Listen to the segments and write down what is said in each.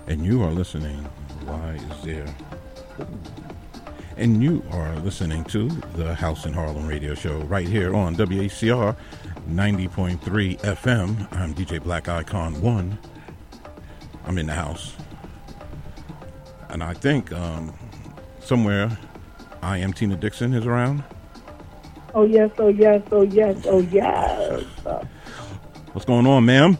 And you are listening. Why is there? And you are listening to the House in Harlem radio show right here on WHCR 90.3 FM. I'm DJ Black Icon 1. I'm in the house. And I think somewhere I Am Tina Dixon is around. Oh, yes, oh, yes, oh, yes, oh, yes. What's going on, ma'am?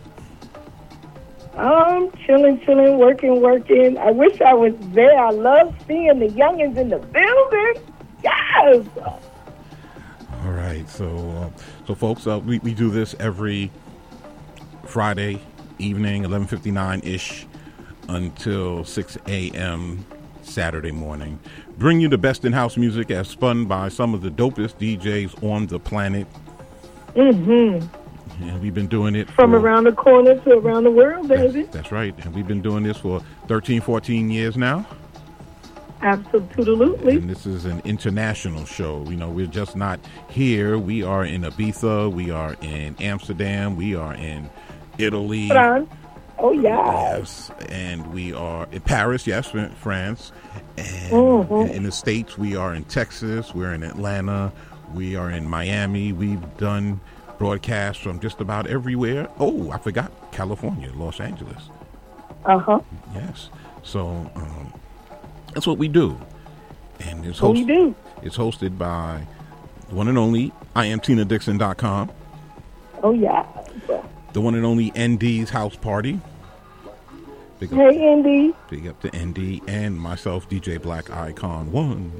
Chilling, working. I wish I was there. I love seeing the youngins in the building. Yes. All right. So folks, we do this every Friday evening, 11:59-ish until 6 a.m. Saturday morning. Bring you the best in-house music as spun by some of the dopest DJs on the planet. Mm-hmm. And we've been doing it from around the corner to around the world, baby. That's right. And we've been doing this for 13, 14 years now. Absolutely. And this is an international show. You know, we're just not here. We are in Ibiza. We are in Amsterdam. We are in Italy. France. Oh, yeah. Yes. And we are in Paris, yes, France. And in the States, we are in Texas. We're in Atlanta. We are in Miami. We've done broadcasts from just about everywhere. Oh, I forgot California, Los Angeles. Yes. So that's what we do. And it's hosted by the one and only IamTinaDixon.com. Oh, yeah. The one and only ND's House Party. Hey, ND. Big up to ND and myself, DJ Black Icon 1.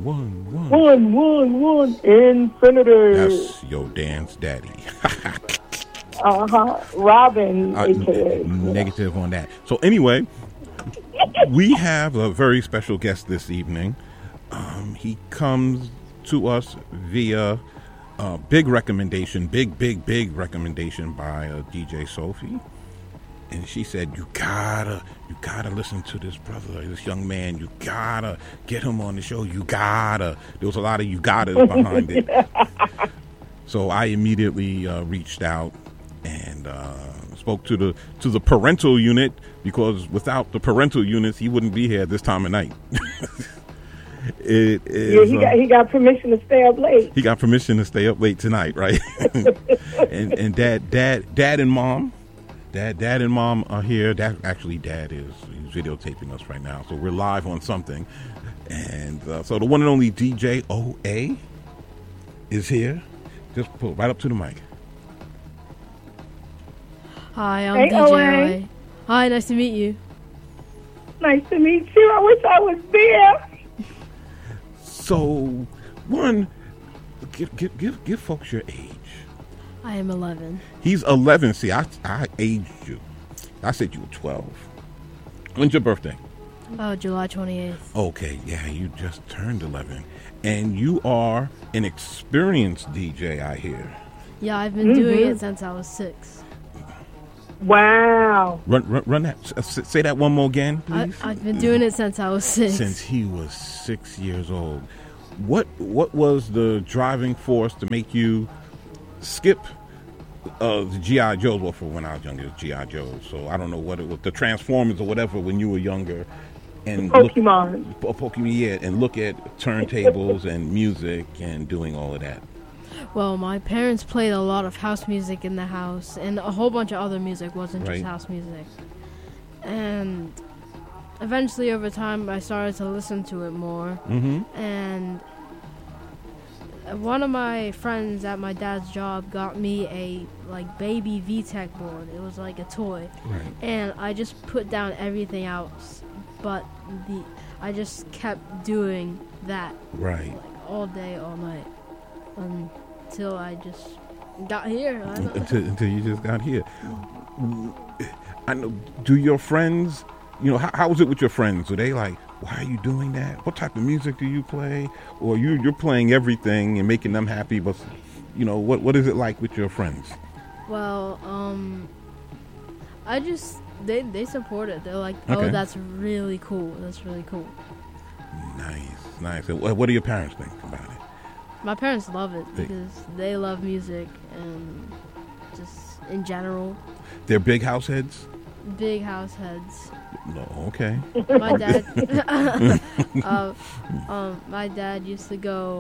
1 Infinity. That's your dance daddy. Robin, aka. Negative on that. So anyway, we have a very special guest this evening. He comes to us via big recommendation, big recommendation by DJ Sophie. And she said, you gotta listen to this brother, this young man. You gotta get him on the show. You gotta. There was a lot of you gottas behind it. So I immediately reached out and spoke to the parental unit, because without the parental units, he wouldn't be here this time of night. He got permission to stay up late. He got permission to stay up late tonight, right? and dad and mom. Dad and mom are here. Dad is videotaping us right now, so we're live on something. And so the one and only DJ OA is here. Just pull right up to the mic. Hi, I'm hey, DJ OA. Hi, nice to meet you. Nice to meet you. I wish I was there. So, give folks your age. I am 11. He's 11. See, I aged you. I said you were 12. When's your birthday? Oh, July 28th. Okay, yeah, you just turned 11. And you are an experienced DJ, I hear. Yeah, I've been doing it since I was 6. Wow. Run that. Say that one more again, please. I've been doing it since I was 6. Since he was 6 years old. What was the driving force to make you skip the G.I. Joes? Well, for when I was younger, it was G.I. Joes. So I don't know what it was, the Transformers or whatever when you were younger. And Pokemon. Pokemon, yeah, and look at turntables and music and doing all of that. Well, my parents played a lot of house music in the house, and a whole bunch of other music, wasn't just house music. And eventually, over time, I started to listen to it more. And one of my friends at my dad's job got me a baby VTech board. It was like a toy. Right. And I just put down everything else, but I just kept doing that. Right. All day, all night. Until I just got here. Until you just got here. I know. Do your friends, how is it with your friends? Are they like, why are you doing that? What type of music do you play? Or you're playing everything and making them happy, but what is it like with your friends? Well, they support it. They're like, oh, that's really cool. That's really cool. Nice. What do your parents think about it? My parents love it because they love music and just in general. They're big house heads? big house heads. No, okay. My dad, my dad used to go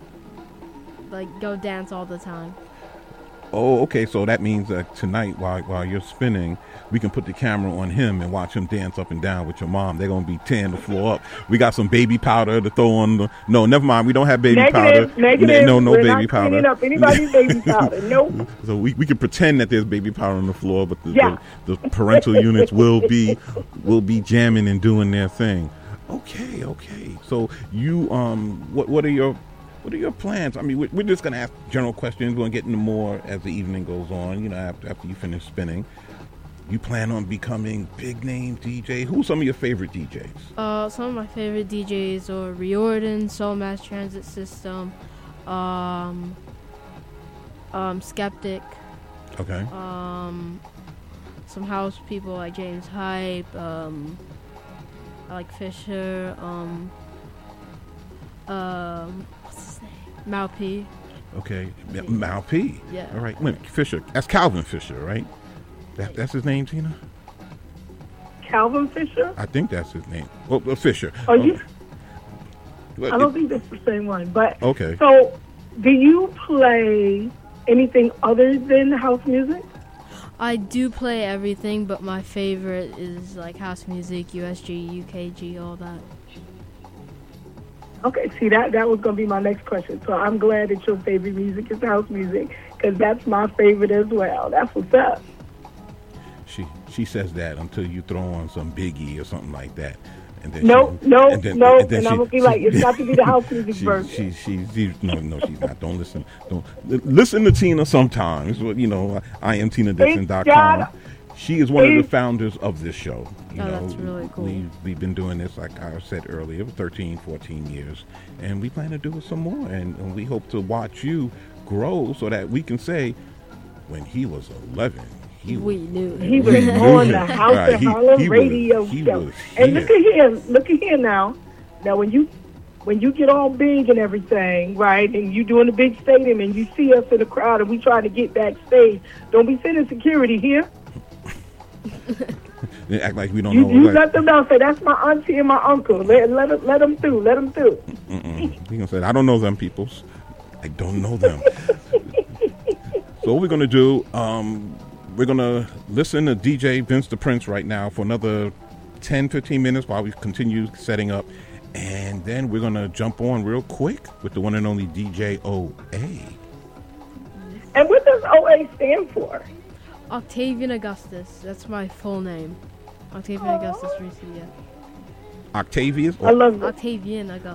go dance all the time. Oh, okay. So that means that tonight, while you're spinning, we can put the camera on him and watch him dance up and down with your mom. They're gonna be tearing the floor up. We got some baby powder to throw on the. No, never mind. We don't have baby powder. Negative. No We're baby not powder. Cleaning up anybody's baby powder. Nope. So we can pretend that there's baby powder on the floor, but the parental units will be jamming and doing their thing. Okay. So you what are your plans? I mean, we're just going to ask general questions. We're going to get into more as the evening goes on, after you finish spinning. You plan on becoming big-name DJ? Who's some of your favorite DJs? Some of my favorite DJs are Riordan, Soul Mass Transit System, Skeptic. Okay. Some house people like James Hype. I like Fisher. What's his name? Mal P. Okay, Mal P. Yeah. All right, wait, Fisher. That's Calvin Fisher, right? That's his name, Tina? Calvin Fisher? I think that's his name. Well, Fisher. Oh, you? Well, I don't think that's the same one. But okay. So, do you play anything other than house music? I do play everything, but my favorite is like house music, USG, UKG, all that. Okay, see, that was going to be my next question. So I'm glad that your favorite music is house music, because that's my favorite as well. That's what's up. She says that until you throw on some Biggie or something like that. And then No, and I'm going to be like, it's got to be the house music version. No, she's not. Don't listen. Listen to Tina sometimes. I am TinaDixon.com. She is one of the founders of this show. That's really cool. We've been doing this, like I said earlier, 13, 14 years. And we plan to do it some more. And we hope to watch you grow so that we can say, when he was 11, he was on the House of Harlem radio show. And look at here now. Now, when you get all big and everything, right, and you doing a big stadium and you see us in the crowd and we try to get backstage, don't be sending security here. They act like we don't know. You let them know. Say, that's my auntie and my uncle. Let them through. Let them through. He gonna say, I don't know them peoples. I don't know them. So what we're gonna do? We're gonna listen to DJ Vince the Prince right now for another 10, 15 minutes while we continue setting up, and then we're gonna jump on real quick with the one and only DJ OA. And what does OA stand for? Octavian Augustus. That's my full name. Octavian Augustus Recia. Octavius? I love it. Octavian Augustus.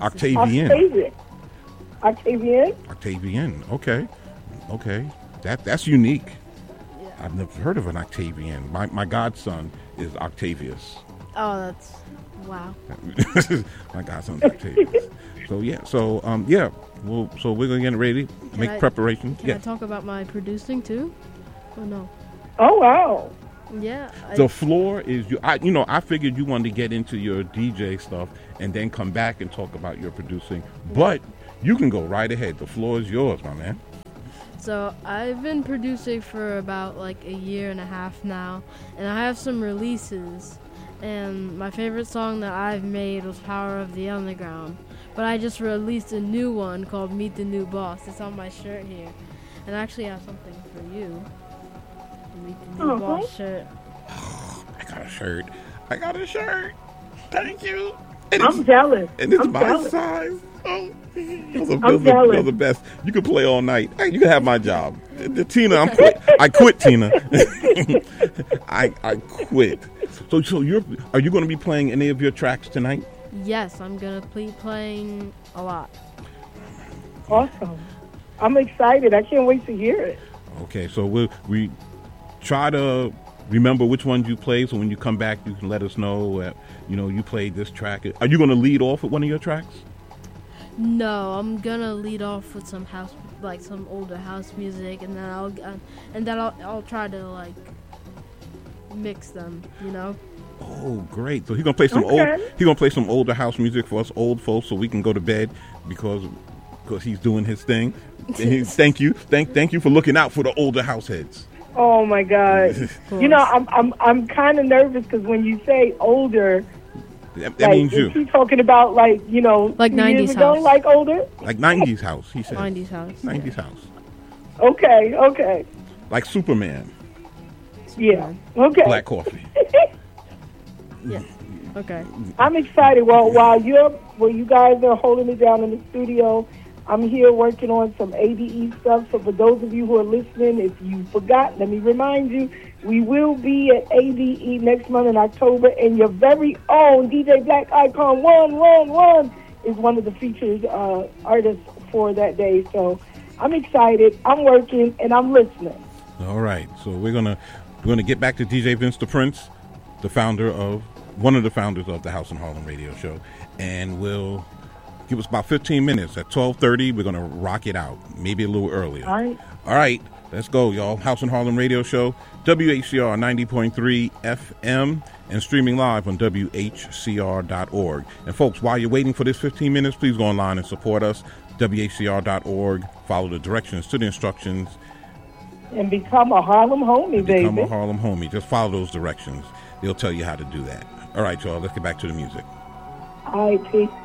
Octavian. Okay. That's unique. Yeah. I've never heard of an Octavian. My godson is Octavius. Oh, that's wow. My godson's Octavius. So we're gonna get ready. Make preparations. Can I talk about my producing too? Or no? Oh wow. Yeah. The floor is you. I figured you wanted to get into your DJ stuff and then come back and talk about your producing. But you can go right ahead. The floor is yours, my man. So I've been producing for about like a year and a half now, and I have some releases. And my favorite song that I've made was Power of the Underground. But I just released a new one called Meet the New Boss. It's on my shirt here. And I actually have something for you. Meet the New Boss shirt. I got a shirt. Thank you. I'm jealous. And it's my size. Those are the best. You can play all night. Hey, you can have my job. Tina, I quit, Tina. I quit. So are you going to be playing any of your tracks tonight? Yes, I'm going to be playing a lot. Awesome. I'm excited. I can't wait to hear it. Okay, so we try to remember which ones you play, so when you come back, you can let us know you played this track. Are you going to lead off with one of your tracks? No, I'm going to lead off with some some older house music, and then I'll try to mix them, Oh, great! So he's gonna play some older house music for us old folks, so we can go to bed because he's doing his thing. And thank you for looking out for the older house heads. Oh my God! You know, I'm kind of nervous because when you say older, that means you. Is he talking about like 90s years ago, house. like older? Like 90s house, he said. 90s house. 90s house. Okay. Like Superman. Yeah. Okay. Black coffee. Yeah. Okay. I'm excited. Well, while you guys are holding it down in the studio, I'm here working on some ABE stuff. So for those of you who are listening, if you forgot, let me remind you, we will be at ABE next month in October, and your very own DJ Black Icon 111 is one of the featured artists for that day. So I'm excited. I'm working, and I'm listening. All right. So we're gonna get back to DJ Vince the Prince, one of the founders of the House in Harlem radio show, and we'll give us about 15 minutes. At 12:30, we're going to rock it out, maybe a little earlier. All right, let's go, y'all. House in Harlem radio show, WHCR 90.3 FM, and streaming live on WHCR.org. And folks, while you're waiting for this 15 minutes, please go online and support us, WHCR.org. Follow the directions to the instructions. And become a Harlem homie, baby. Become a Harlem homie. Just follow those directions. They'll tell you how to do that. All right, y'all, let's get back to the music. All right, peace.